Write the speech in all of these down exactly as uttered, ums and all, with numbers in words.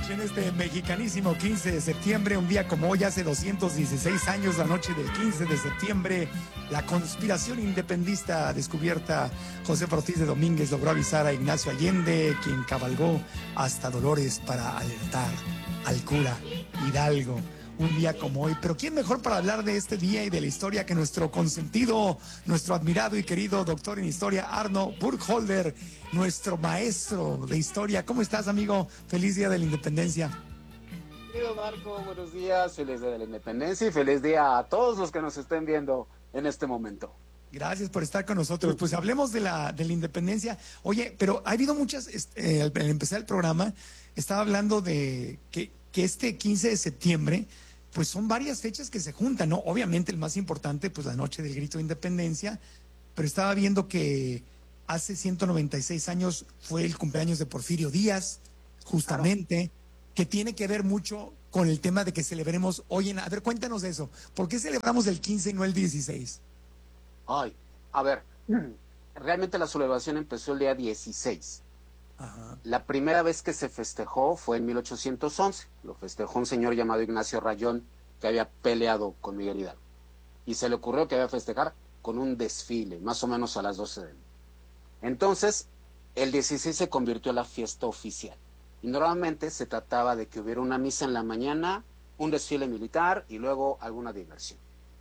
en este mexicanísimo quince de septiembre, un día como hoy, hace doscientos dieciséis años, la noche del quince de septiembre, la conspiración independista descubierta José Ortiz de Domínguez logró avisar a Ignacio Allende, quien cabalgó hasta Dolores para alertar al cura Hidalgo. Un día como hoy, pero ¿quién mejor para hablar de este día y de la historia que nuestro consentido, nuestro admirado y querido doctor en historia, Arno Burkholder, nuestro maestro de historia? ¿Cómo estás, amigo? Feliz Día de la Independencia. Querido Marco, buenos días, feliz Día de la Independencia y feliz día a todos los que nos estén viendo en este momento. Gracias por estar con nosotros. Pues hablemos de la, de la independencia. Oye, pero ha habido muchas, eh, al, al empezar el programa, estaba hablando de que, que este quince de septiembre, pues son varias fechas que se juntan, ¿no? Obviamente el más importante, pues la noche del grito de independencia, pero estaba viendo que hace ciento noventa y seis años fue el cumpleaños de Porfirio Díaz, justamente, claro, que tiene que ver mucho con el tema de que celebremos hoy en... A ver, cuéntanos eso. ¿Por qué celebramos el quince y no el dieciséis? Ay, a ver, realmente la celebración empezó el día dieciséis. Ajá. La primera vez que se festejó fue en mil ochocientos once. Lo festejó un señor llamado Ignacio Rayón, que había peleado con Miguel Hidalgo. Y se le ocurrió que había que festejar con un desfile, más o menos a las doce de la noche. Entonces, el dieciséis se convirtió en la fiesta oficial. Y normalmente se trataba de que hubiera una misa en la mañana, un desfile militar y luego alguna diversión.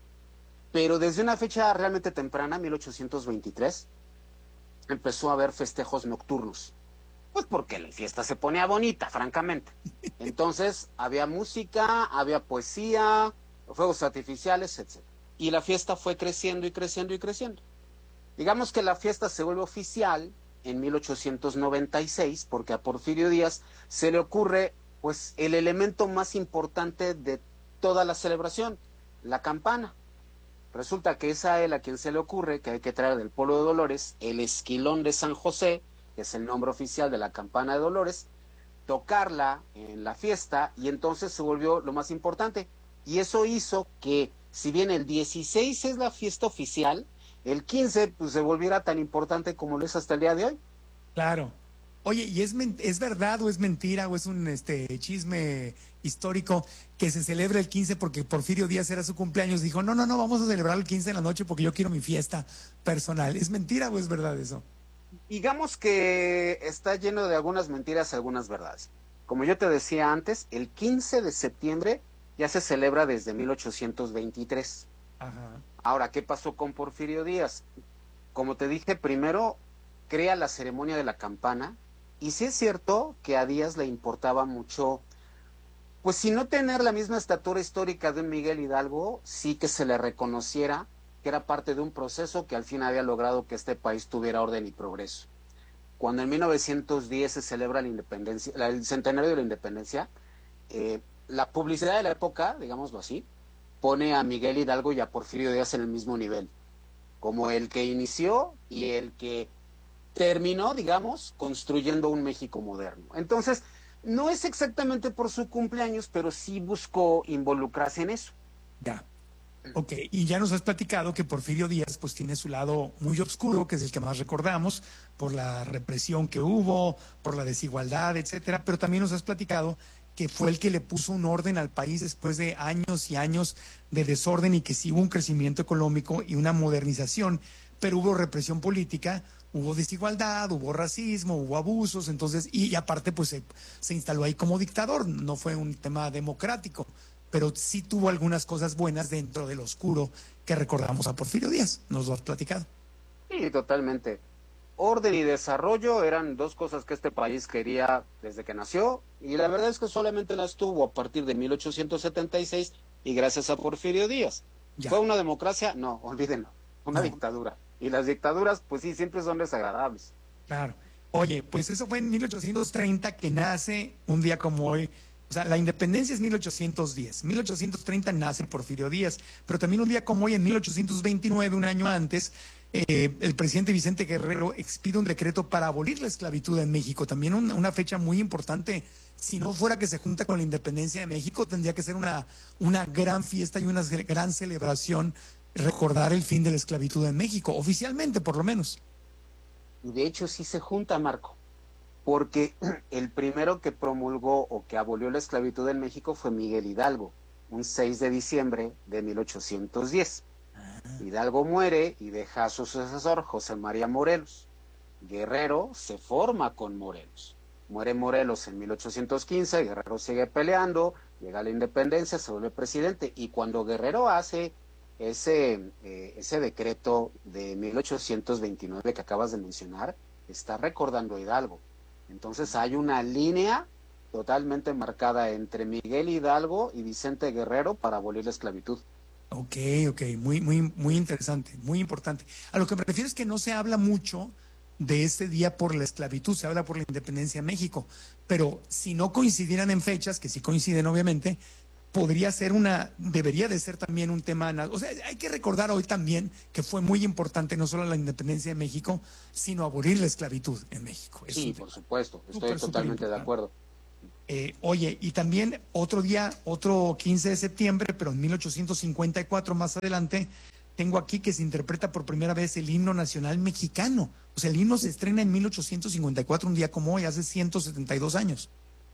Pero desde una fecha realmente temprana, mil ochocientos veintitrés, empezó a haber festejos nocturnos. Pues porque la fiesta se ponía bonita, francamente. Entonces, había música, había poesía, fuegos artificiales, etcétera. Y la fiesta fue creciendo y creciendo y creciendo. Digamos que la fiesta se vuelve oficial en mil ochocientos noventa y seis, porque a Porfirio Díaz se le ocurre, pues, el elemento más importante de toda la celebración, la campana. Resulta que es a él a quien se le ocurre que hay que traer del pueblo de Dolores el esquilón de San José, que es el nombre oficial de la campana de Dolores, tocarla en la fiesta, y entonces se volvió lo más importante. Y eso hizo que, si bien el dieciséis es la fiesta oficial, el quince pues, se volviera tan importante como lo es hasta el día de hoy. Claro. Oye, ¿y es, es verdad o es mentira o es un este chisme histórico que se celebra el quince porque Porfirio Díaz era su cumpleaños? Dijo, no, no, no, vamos a celebrar el quince en la noche porque yo quiero mi fiesta personal. ¿Es mentira o es verdad eso? Digamos que está lleno de algunas mentiras y algunas verdades. Como yo te decía antes, el quince de septiembre ya se celebra desde mil ochocientos veintitrés. Ajá. Ahora, ¿qué pasó con Porfirio Díaz? Como te dije, primero crea la ceremonia de la campana, y sí es cierto que a Díaz le importaba mucho, pues si no tener la misma estatura histórica de un Miguel Hidalgo, sí que se le reconociera que era parte de un proceso que al fin había logrado que este país tuviera orden y progreso. Cuando en mil novecientos diez se celebra la independencia, el centenario de la independencia, eh, la publicidad de la época, digámoslo así, pone a Miguel Hidalgo y a Porfirio Díaz en el mismo nivel, como el que inició y el que terminó, digamos, construyendo un México moderno. Entonces, no es exactamente por su cumpleaños, pero sí buscó involucrarse en eso. Ya. Ok, y ya nos has platicado que Porfirio Díaz pues tiene su lado muy oscuro, que es el que más recordamos, por la represión que hubo, por la desigualdad, etcétera, pero también nos has platicado que fue el que le puso un orden al país después de años y años de desorden, y que sí hubo un crecimiento económico y una modernización, pero hubo represión política, hubo desigualdad, hubo racismo, hubo abusos, entonces, y, y aparte pues se, se instaló ahí como dictador, no fue un tema democrático, pero sí tuvo algunas cosas buenas dentro del oscuro que recordamos a Porfirio Díaz. ¿Nos lo has platicado? Sí, totalmente. Orden y desarrollo eran dos cosas que este país quería desde que nació, y la verdad es que solamente las tuvo a partir de mil ochocientos setenta y seis y gracias a Porfirio Díaz. Ya. ¿Fue una democracia? No, olvídenlo, una no. dictadura. Y las dictaduras, pues sí, siempre son desagradables. Claro. Oye, pues eso fue en mil ochocientos treinta que nace un día como hoy. O sea, la independencia es mil ochocientos diez. mil ochocientos treinta nace Porfirio Díaz, pero también un día como hoy, en mil ochocientos veintinueve, un año antes, eh, el presidente Vicente Guerrero expide un decreto para abolir la esclavitud en México. También una, una fecha muy importante. Si no fuera que se junta con la independencia de México, tendría que ser una, una gran fiesta y una gran celebración, recordar el fin de la esclavitud en México, oficialmente por lo menos. Y de hecho sí se junta, Marco. porque el primero que promulgó o que abolió la esclavitud en México fue Miguel Hidalgo, un seis de diciembre de mil ochocientos diez. Hidalgo muere y deja a su sucesor, José María Morelos. Guerrero se forma con Morelos. Muere Morelos en mil ochocientos quince, Guerrero sigue peleando, llega a la independencia, se vuelve presidente, y cuando Guerrero hace ese, eh, ese decreto de mil ochocientos veintinueve que acabas de mencionar, está recordando a Hidalgo. Entonces hay una línea totalmente marcada entre Miguel Hidalgo y Vicente Guerrero para abolir la esclavitud. Ok, ok, muy, muy, muy interesante, muy importante. A lo que me refiero es que no se habla mucho de este día por la esclavitud, se habla por la independencia de México, pero si no coincidieran en fechas, que sí coinciden obviamente, podría ser una, debería de ser también un tema, o sea, hay que recordar hoy también que fue muy importante no solo la independencia de México, sino abolir la esclavitud en México. Es Sí, por supuesto, estoy súper, súper totalmente de importante. acuerdo. Eh, oye, y también otro día, otro quince de septiembre, pero en mil ochocientos cincuenta y cuatro más adelante, tengo aquí que se interpreta por primera vez el himno nacional mexicano. O sea, el himno se estrena en mil ochocientos cincuenta y cuatro, un día como hoy, hace ciento setenta y dos años.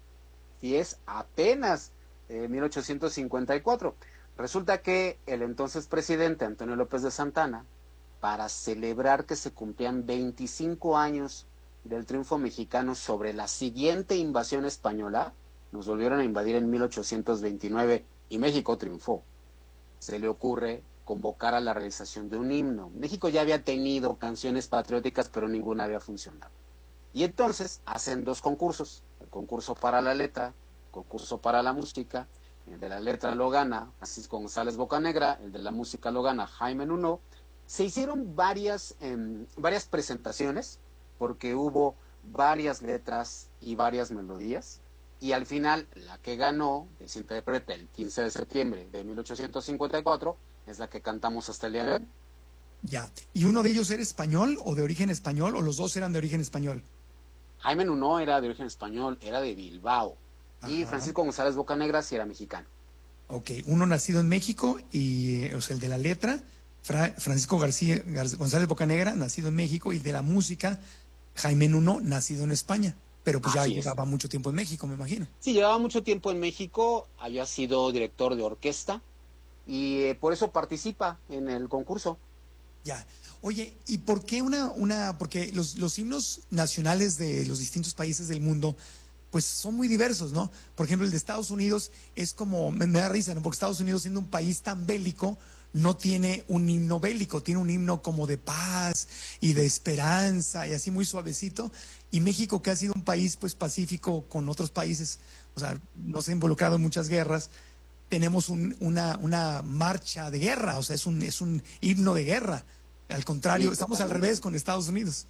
Y es apenas eh, mil ochocientos cincuenta y cuatro. Resulta que el entonces presidente Antonio López de Santana, para celebrar que se cumplían veinticinco años del triunfo mexicano sobre la siguiente invasión española, nos volvieron a invadir en mil ochocientos veintinueve y México triunfó. Se le ocurre convocar a la realización de un himno. México ya había tenido canciones patrióticas, pero ninguna había funcionado. Y entonces hacen dos concursos, el concurso para la letra, el concurso para la música. El de la letra lo gana Francisco González Bocanegra, el de la música lo gana Jaime Nuno. Se hicieron varias, eh, varias presentaciones, porque hubo varias letras y varias melodías, y al final la que ganó, que se interpreta el quince de septiembre de mil ochocientos cincuenta y cuatro, es la que cantamos hasta el día de hoy. Ya. ¿Y uno de ellos era español o de origen español, o los dos eran de origen español? Jaime Nuno era de origen español, era de Bilbao. Y Ajá. Francisco González Bocanegra sí era mexicano. Ok, uno nacido en México y, o sea, el de la letra, Fra- Francisco García Gar- González Bocanegra, nacido en México, y de la música, Jaime Nuno, nacido en España, pero pues ya Así es. llevaba mucho tiempo en México, me imagino. Sí, llevaba mucho tiempo en México, había sido director de orquesta y eh, por eso participa en el concurso. Ya. Oye, ¿y por qué una, una, porque los, los himnos nacionales de los distintos países del mundo, pues son muy diversos, ¿no? Por ejemplo, el de Estados Unidos es como, me, me da risa, ¿no? Porque Estados Unidos, siendo un país tan bélico, no tiene un himno bélico, tiene un himno como de paz y de esperanza y así muy suavecito. Y México, que ha sido un país pues pacífico con otros países, o sea, no se ha involucrado en muchas guerras, tenemos un, una, una marcha de guerra, o sea, es un, es un himno de guerra. Al contrario, Sí, estamos al totalmente. revés con Estados Unidos.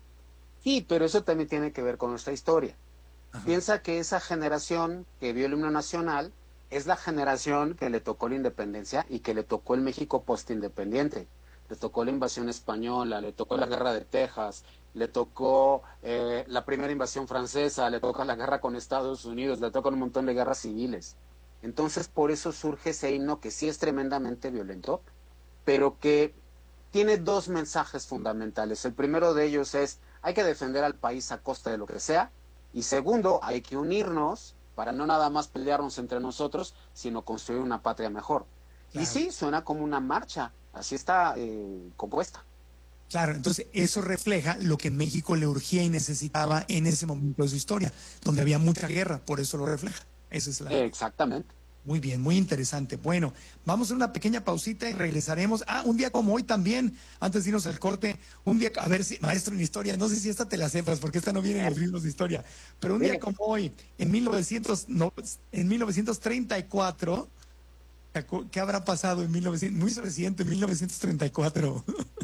Sí, pero eso también tiene que ver con nuestra historia. Ajá. Piensa que esa generación que vio el himno nacional es la generación que le tocó la independencia y que le tocó el México postindependiente. Le tocó la invasión española, le tocó la guerra de Texas, le tocó eh, la primera invasión francesa, le tocó la guerra con Estados Unidos, le tocó un montón de guerras civiles. Entonces, por eso surge ese himno que sí es tremendamente violento, pero que tiene dos mensajes fundamentales. El primero de ellos es, hay que defender al país a costa de lo que sea, y segundo, hay que unirnos para no nada más pelearnos entre nosotros, sino construir una patria mejor. Y Claro, sí, suena como una marcha, así está eh, compuesta. claro. Entonces, eso refleja lo que México le urgía y necesitaba en ese momento de su historia, donde había mucha guerra, por eso lo refleja. Esa es la. Eh, exactamente. Muy bien, muy interesante. Bueno, vamos a hacer una pequeña pausita y regresaremos. Ah, un día como hoy también, antes de irnos al corte, un día, a ver si, maestro en historia, no sé si esta te la sepas, porque esta no viene en los libros de historia, pero un día Dime. como hoy, en mil novecientos, no, en mil novecientos treinta y cuatro, ¿qué habrá pasado en mil novecientos? Muy reciente, en mil novecientos treinta y cuatro.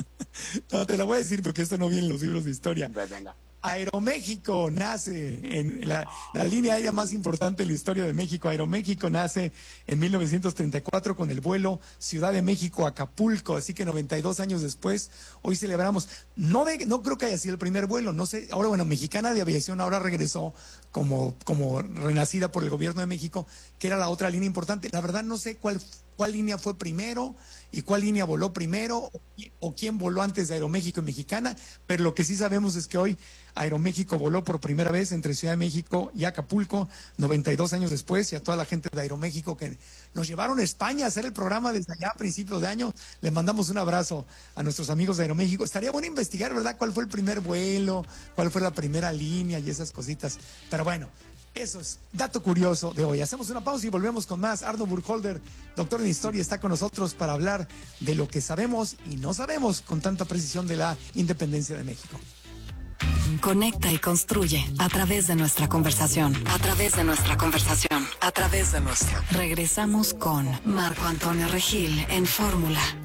No, te la voy a decir porque esto no viene en los libros de historia. Venga. Aeroméxico nace en la, la línea aérea más importante en la historia de México. Aeroméxico nace en mil novecientos treinta y cuatro con el vuelo Ciudad de México a Acapulco, así que noventa y dos años después, hoy celebramos. No, de, no creo que haya sido el primer vuelo, no sé. Ahora, bueno, Mexicana de Aviación ahora regresó como, como renacida por el gobierno de México, que era la otra línea importante. La verdad no sé cuál cuál línea fue primero y cuál línea voló primero o quién voló antes de Aeroméxico y Mexicana, pero lo que sí sabemos es que hoy Aeroméxico voló por primera vez entre Ciudad de México y Acapulco, noventa y dos años después, y a toda la gente de Aeroméxico que nos llevaron a España a hacer el programa desde allá a principios de año, le mandamos un abrazo a nuestros amigos de Aeroméxico. Estaría bueno investigar, ¿verdad?, cuál fue el primer vuelo, cuál fue la primera línea y esas cositas, pero bueno. Eso es dato curioso de hoy. Hacemos una pausa y volvemos con más. Arno Burkholder, doctor en historia, está con nosotros para hablar de lo que sabemos y no sabemos con tanta precisión de la independencia de México. Conecta y construye a través de nuestra conversación. A través de nuestra conversación. A través de nuestra. Regresamos con Marco Antonio Regil en Fórmula.